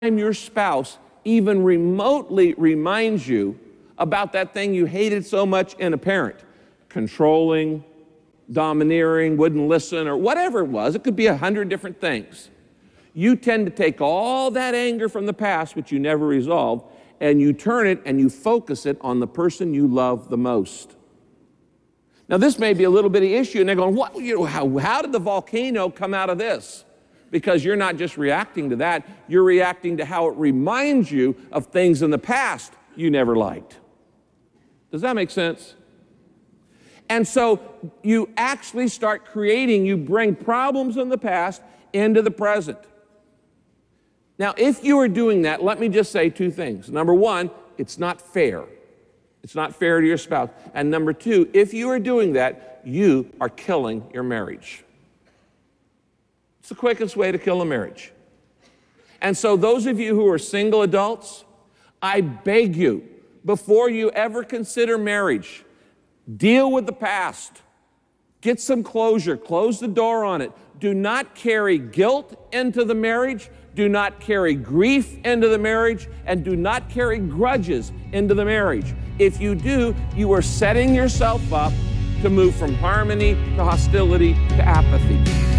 your spouse even remotely reminds you about that thing you hated so much in a parent, controlling, domineering, wouldn't listen, or whatever it was, it could be 100 different things. You tend to take all that anger from the past, which you never resolved, and you turn it and you focus it on the person you love the most. Now, this may be a little bitty issue, and they're going, "What? How did the volcano come out of this?" Because you're not just reacting to that, you're reacting to how it reminds you of things in the past you never liked. Does that make sense? And so you actually start creating, you bring problems in the past into the present. Now, if you are doing that, let me just say two things. Number one, it's not fair. It's not fair to your spouse. And number two, if you are doing that, you are killing your marriage. It's the quickest way to kill a marriage. And so those of you who are single adults, I beg you, before you ever consider marriage, deal with the past. Get some closure. Close the door on it. Do not carry guilt into the marriage. Do not carry grief into the marriage. And do not carry grudges into the marriage. If you do, you are setting yourself up to move from harmony to hostility to apathy.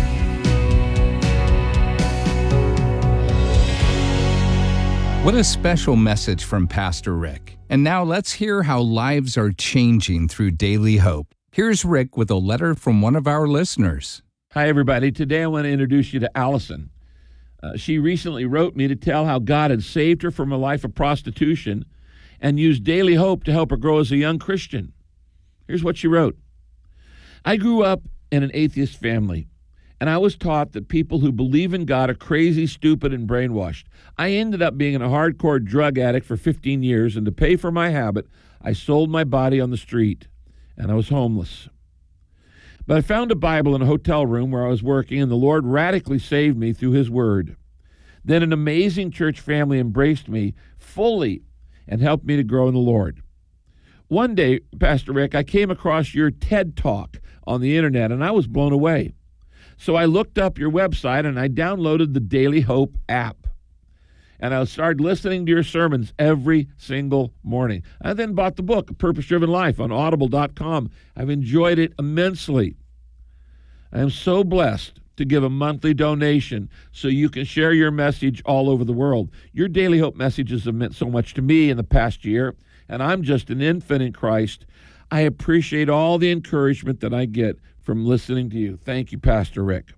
What a special message from Pastor Rick. And now let's hear how lives are changing through Daily Hope. Here's Rick with a letter from one of our listeners. Hi, everybody. Today I want to introduce you to Allison. She recently wrote me to tell how God had saved her from a life of prostitution and used Daily Hope to help her grow as a young Christian. Here's what she wrote. I grew up in an atheist family, and I was taught that people who believe in God are crazy, stupid, and brainwashed. I ended up being a hardcore drug addict for 15 years, and to pay for my habit, I sold my body on the street, and I was homeless. But I found a Bible in a hotel room where I was working, and the Lord radically saved me through His Word. Then an amazing church family embraced me fully and helped me to grow in the Lord. One day, Pastor Rick, I came across your TED Talk on the internet, and I was blown away. So I looked up your website, and I downloaded the Daily Hope app. And I started listening to your sermons every single morning. I then bought the book, A Purpose-Driven Life, on audible.com. I've enjoyed it immensely. I am so blessed to give a monthly donation so you can share your message all over the world. Your Daily Hope messages have meant so much to me in the past year, and I'm just an infant in Christ. I appreciate all the encouragement that I get from listening to you. Thank you, Pastor Rick.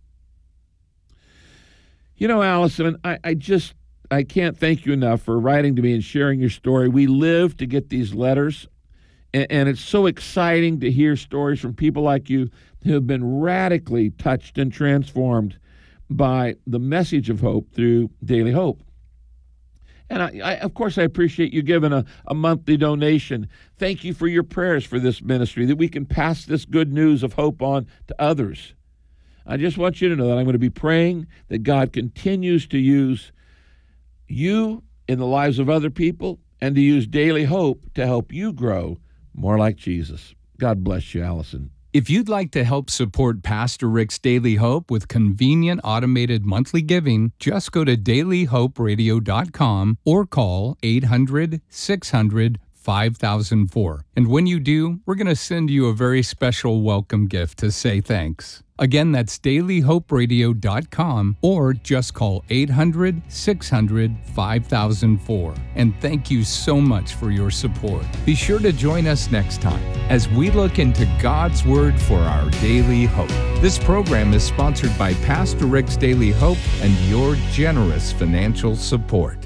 You know, Allison, I can't thank you enough for writing to me and sharing your story. We live to get these letters, and it's so exciting to hear stories from people like you who have been radically touched and transformed by the message of hope through Daily Hope. And I of course, I appreciate you giving a monthly donation. Thank you for your prayers for this ministry, that we can pass this good news of hope on to others. I just want you to know that I'm going to be praying that God continues to use you in the lives of other people and to use Daily Hope to help you grow more like Jesus. God bless you, Allison. If you'd like to help support Pastor Rick's Daily Hope with convenient automated monthly giving, just go to dailyhoperadio.com or call 800-600-5004. And when you do, we're going to send you a very special welcome gift to say thanks. Again, that's dailyhoperadio.com or just call 800-600-5004. And thank you so much for your support. Be sure to join us next time as we look into God's Word for our daily hope. This program is sponsored by Pastor Rick's Daily Hope and your generous financial support.